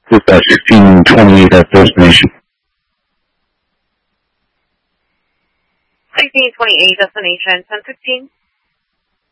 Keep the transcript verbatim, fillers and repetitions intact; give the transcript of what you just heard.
Dispatch sixteen twenty-eight at destination. sixteen twenty-eight, destination ten fifteen.